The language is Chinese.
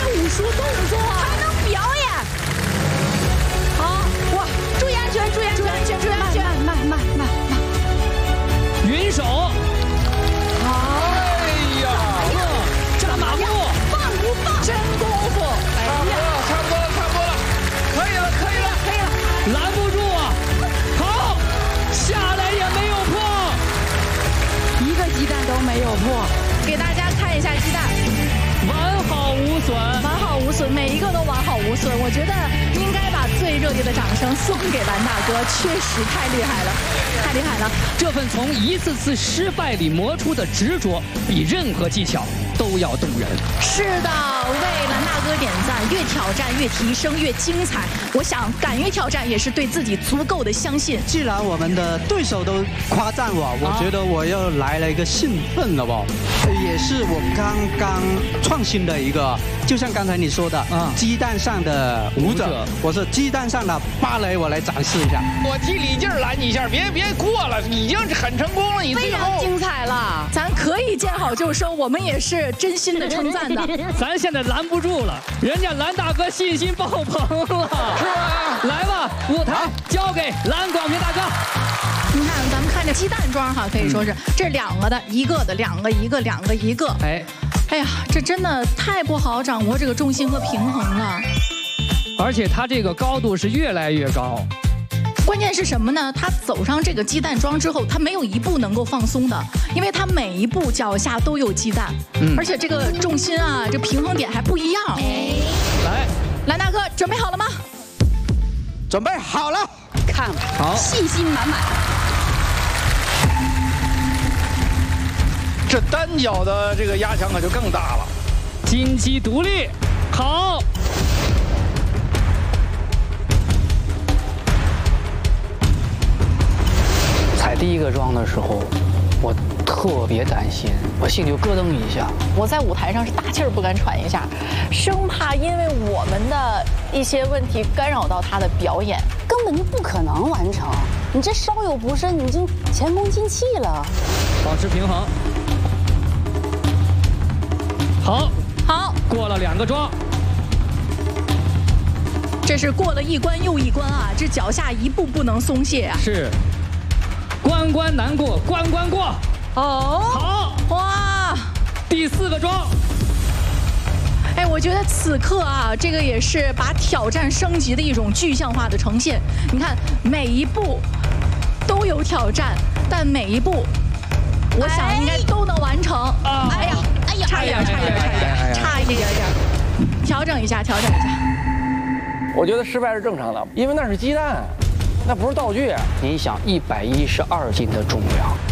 武术动作还能表演。好，哇，注意安全，注意安全，注意安全，慢。 云手。 哎呀， 这马步放不放？真功夫！哎呀， 差不多了，可以了。 拦不住啊！好，下来也没有破， 一个鸡蛋都没有破。给大家看一下鸡蛋， 完好无损。 完好无损，每一个都完好无损。我觉得应该把最热烈的掌声送给蓝大哥，确实太厉害了，太厉害了！ 这份从一次次失败里磨出的执着，比任何技巧都要动人。 是的，为蓝大哥点赞，越挑战越提升，越精彩。我想，敢于挑战也是对自己足够的相信。 既然我们的对手都夸赞我觉得我又来了一个兴奋了不？也是我刚刚创新的一个，就像刚才你说的，鸡蛋上的舞者，我是鸡蛋上的芭蕾，我来展示一下。 我替李静拦你一下，别过了，已经很成功了，你非常精彩了，咱可以见好就收，我们也是真心的称赞的。 咱现在拦不住了，人家蓝大哥信心爆棚了， 是吧？ 来吧，舞台交给蓝广平大哥。 你看，咱们看这鸡蛋装哈，可以说是这两个的，一个的，两个一个，两个一个。哎呀，这真的太不好掌握这个重心和平衡了。 而且它这个高度是越来越高。 关键是什么呢？他走上这个鸡蛋桩之后，他没有一步能够放松的，因为他每一步脚下都有鸡蛋，而且这个重心啊，这平衡点还不一样。 来， 蓝大哥，准备好了吗？ 准备好了， 看吧， 好， 信心满满。 这单脚的这个压强可就更大了。 金鸡独立，好。 踩第一个桩的时候，我特别担心，我心里就咯噔一下。 我在舞台上是大气儿不敢喘一下，生怕因为我们的一些问题干扰到他的表演， 根本就不可能完成。你这稍有不慎，你已经前功尽弃了。 保持平衡。好，过了2个桩。 这是过了一关又一关啊，这脚下一步不能松懈啊。 是。关难过，关过。 哦， 好， 哇， 第4个桩。 哎，我觉得此刻啊，这个也是把挑战升级的一种具象化的呈现。你看，每一步都有挑战，但每一步，我想应该都能完成。哎呀，差一点，调整一下。 我觉得失败是正常的，因为那是鸡蛋，那不是道具。你想112斤的重量。